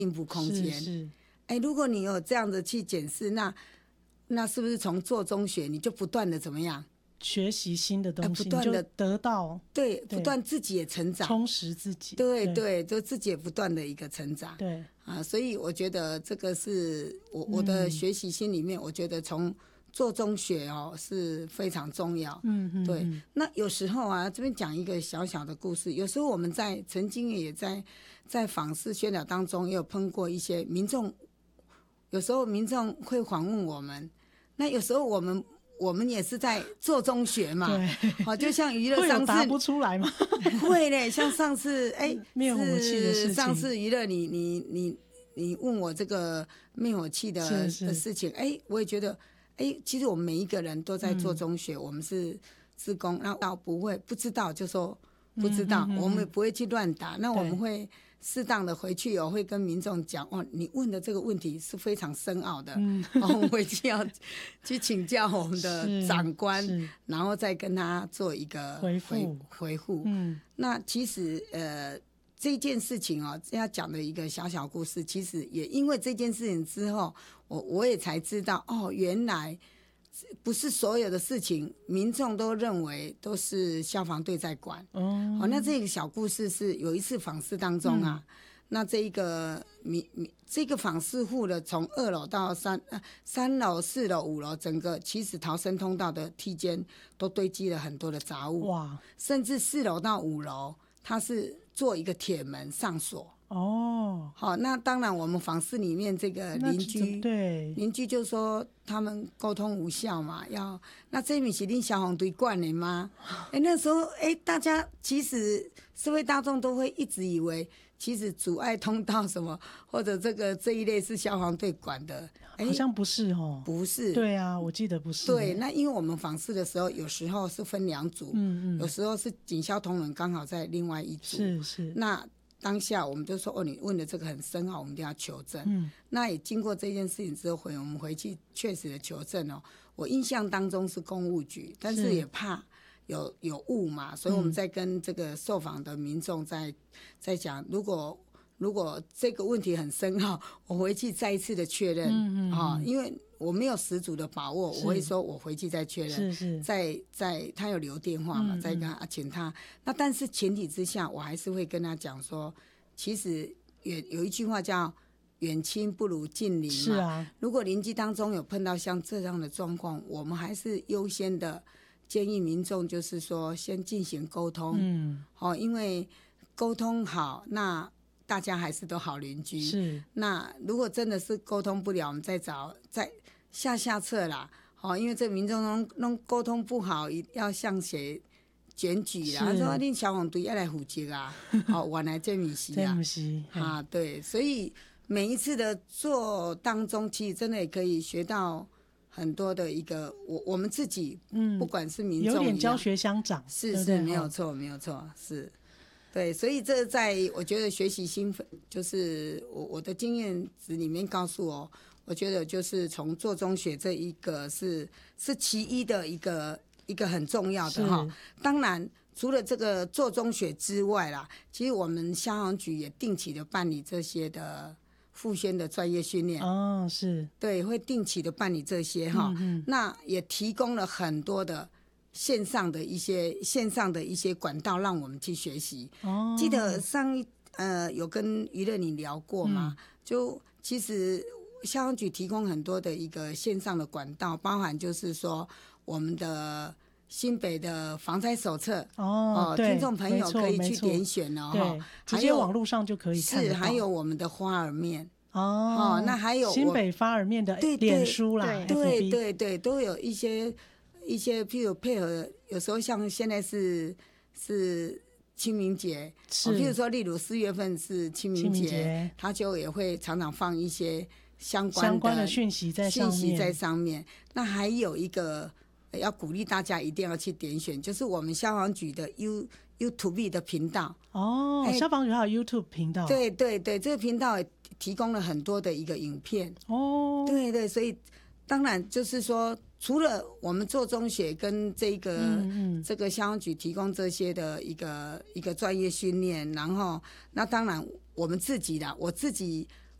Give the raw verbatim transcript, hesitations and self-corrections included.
应付空间。 是是， 哎，如果你有这样的去检视，那那是不是从做中学你就不断的怎么样学习新的东西， 呃、不断的得到对，不断自己也成长， 充实自己。 对对，就自己也不断的一个成长。 对啊，所以我觉得这个是我我的学习心里面，嗯、我觉得从做中学哦是非常重要。 嗯嗯， 对。那有时候啊，这边讲一个小小的故事。有时候我们在曾经也在在访视宣导当中，也有碰过一些民众，有时候民众会访问我们，那有时候我们我们也是在做中学嘛。 对， 好，就像娱乐上次会有答不出来吗？ 会嘞，像上次哎， 灭火器的事情， 上次娱乐你你你你问我这个灭火器的是是的事情，哎，我也觉得。哎，其实我们每一个人都在做中学，嗯、我们是志工，那到不会不知道就说不知道，嗯、哼哼我们也不会去乱答。那我们会适当的回去，我会跟民众讲，哦，你问的这个问题是非常深奥的，嗯、然后我回去要去请教我们的长官，然后再跟他做一个回复回复。嗯，那其实呃。这件事情哦，要讲的一个小小故事，其实也因为这件事情之后，我我也才知道哦，原来不是所有的事情民众都认为都是消防队在管。哦，哦那这个小故事是有一次访视当中啊，嗯、那这一个民这个访视户的从二楼到三呃三楼、四楼、五楼，整个其实逃生通道的梯间都堆积了很多的杂物。哇，甚至四楼到五楼，它是做一个铁门上锁。哦，好，那当然我们访视里面这个邻居，对邻居就说他们沟通无效嘛，要那这不是你消防队管的吗？哎，那时候哎，大家其实社会大众都会一直以为，其实阻碍通道什么或者这个这一类是消防队管的， 好像不是哦， 不是， 对啊，我记得不是。 对，那因为我们访视的时候，有时候是分两组，嗯嗯，有时候是警消同仁刚好在另外一组， 是是， 那。当下我们就说哦，你问的这个很深奥，我们一定要求证。嗯，那也经过这件事情之后，回我们回去确实的求证哦。我印象当中是公务局，但是也怕有有误嘛，所以我们在跟这个受访的民众在在讲，如果如果这个问题很深奥，我回去再一次的确认，嗯嗯，哦，因为我没有十足的把握，我会说我回去再确认，是是，再再他有留电话嘛，嗯嗯再跟他请他。那但是前提之下，我还是会跟他讲说，其实有有一句话叫远亲不如近邻嘛， 是啊。 如果邻居当中有碰到像这样的状况，我们还是优先的建议民众就是说先进行沟通，嗯，哦，因为沟通好，那大家还是都好邻居。是，那如果真的是沟通不了，我们再找再下下策啦。哦，因为这民众拢拢沟通不好，要向谁检举啦？他说恁消防队要来负责啊。哦，原来这不是啊， 不是啊，对，所以每一次的做当中，其实真的也可以学到很多的一个我我们自己，嗯，不管是民众有点教学相长， 是是，对对没有错，没有错，是。对，所以这在我觉得学习新就是我我的经验值里面告诉我，我觉得就是从做中学这一个是是其一的一个一个很重要的哈。当然，除了这个做中学之外啦，其实我们消防局也定期的办理这些的复宣的专业训练。 哦，是， 对，会定期的办理这些哈、嗯嗯。那也提供了很多的。线上的一些线上的一些管道让我们去学习。哦，记得上一呃有跟娱乐你聊过嘛、嗯？就其实消防局提供很多的一个线上的管道，包含就是说我们的新北的防灾手册哦， 听众朋友可以去点选哦， 对，直接网络上就可以看得到。 是，还有我们的花儿面。 哦, 哦，那还有新北发尔面的脸书啦， 对对 对, 对，都有一些。一些譬如配合，有时候像现在是是清明节，是、哦，譬如说，例如四月份是清明节，他就也会常常放一些相关的相关的讯息在上面。 讯息在上面。那还有一个要鼓励大家一定要去点选，就是我们消防局的 U YouTube 的频道。 哦，消防局还有 YouTube 频道。 对对对，这个频道也提供了很多的一个影片。哦，对对，所以当然就是说。除了我们做中学跟这个、嗯嗯、这个消防局提供这些的一个一个专业训练，然后那当然我们自己啦，我自己